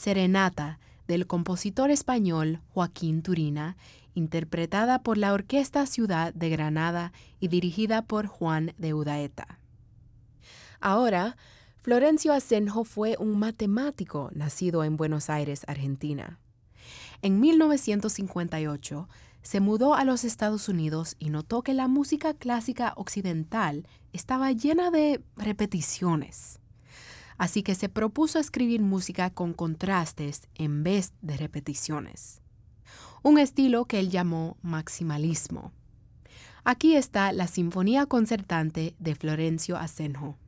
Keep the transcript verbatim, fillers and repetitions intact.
Serenata del compositor español Joaquín Turina, interpretada por la Orquesta Ciudad de Granada y dirigida por Juan de Udaeta. Ahora, Florencio Asenjo fue un matemático nacido en Buenos Aires, Argentina. En mil novecientos cincuenta y ocho, se mudó a los Estados Unidos y notó que la música clásica occidental estaba llena de repeticiones. Así que se propuso escribir música con contrastes en vez de repeticiones. Un estilo que él llamó maximalismo. Aquí está la Sinfonía Concertante de Florencio Asenjo.